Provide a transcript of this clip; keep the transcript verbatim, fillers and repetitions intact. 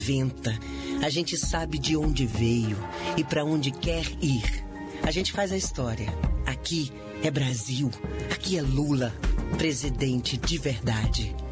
Venta. A gente sabe de onde veio e para onde quer ir. A gente faz a história. Aqui é Brasil. Aqui é Lula, presidente de verdade.